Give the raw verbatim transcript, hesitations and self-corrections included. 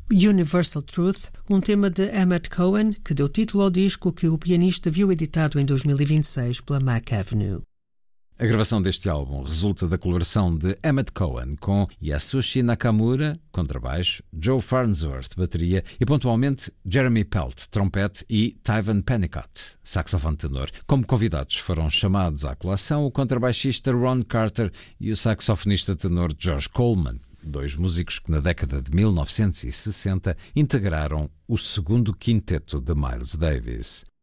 Universal Truth, um tema de Emmett Cohen, que deu título ao disco que o pianista viu editado em dois mil e vinte e seis pela Mac Avenue. A gravação deste álbum resulta da colaboração de Emmett Cohen com Yasushi Nakamura, contrabaixo, Joe Farnsworth, bateria e pontualmente Jeremy Pelt, trompete e Tyvan Pennicott, saxofone tenor. Como convidados foram chamados à colação o contrabaixista Ron Carter e o saxofonista tenor George Coleman, dois músicos que na década de mil novecentos e sessenta integraram o segundo quinteto de Miles Davis.